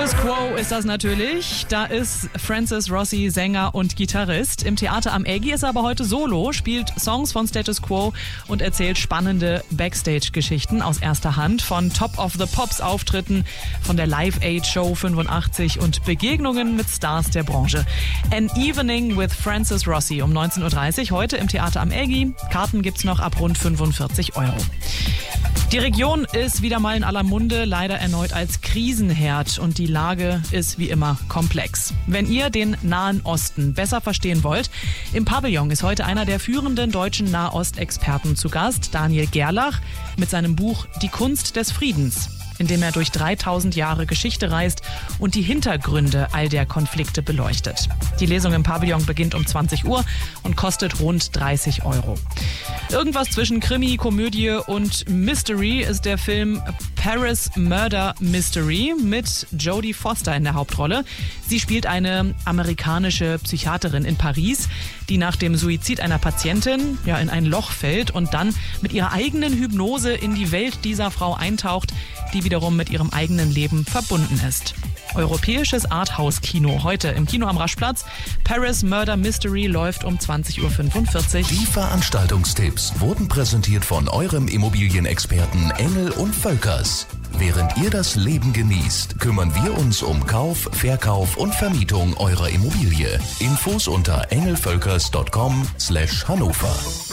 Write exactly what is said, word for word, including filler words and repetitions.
Status Quo ist das natürlich. Da ist Francis Rossi Sänger und Gitarrist. Im Theater am Eggy ist er aber heute solo, spielt Songs von Status Quo und erzählt spannende Backstage-Geschichten aus erster Hand. Von Top of the Pops Auftritten, von der Live Aid Show fünfundachtzig und Begegnungen mit Stars der Branche. An Evening with Francis Rossi um neunzehn Uhr dreißig heute im Theater am Eggy. Karten gibt's noch ab rund fünfundvierzig Euro. Die Region ist wieder mal in aller Munde, leider erneut als Krisenherd und die Lage ist wie immer komplex. Wenn ihr den Nahen Osten besser verstehen wollt, im Pavillon ist heute einer der führenden deutschen Nahostexperten zu Gast, Daniel Gerlach, mit seinem Buch Die Kunst des Friedens, in dem er durch dreitausend Jahre Geschichte reist und die Hintergründe all der Konflikte beleuchtet. Die Lesung im Pavillon beginnt um zwanzig Uhr und kostet rund dreißig Euro. Irgendwas zwischen Krimi, Komödie und Mystery ist der Film Paris Murder Mystery mit Jodie Foster in der Hauptrolle. Sie spielt eine amerikanische Psychiaterin in Paris, die nach dem Suizid einer Patientin ja, in ein Loch fällt und dann mit ihrer eigenen Hypnose in die Welt dieser Frau eintaucht, die wiederum mit ihrem eigenen Leben verbunden ist. Europäisches Arthouse-Kino heute im Kino am Raschplatz. Paris Murder Mystery läuft um zwanzig Uhr fünfundvierzig. Die Veranstaltungstipps wurden präsentiert von eurem Immobilienexperten Engel und Völkers. Während ihr das Leben genießt, kümmern wir uns um Kauf, Verkauf und Vermietung eurer Immobilie. Infos unter engelvölkers punkt com slash Hannover.